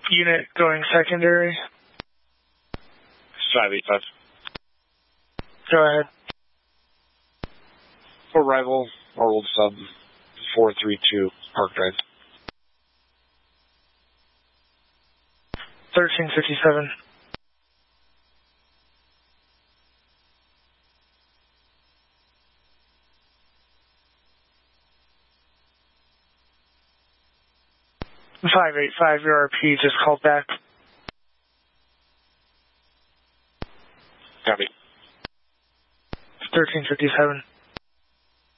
Unit going secondary. 585. Go ahead. Arrival, our old sub, 432 Park Drive. 1357. Five 585 URP just called back. Copy. 1357.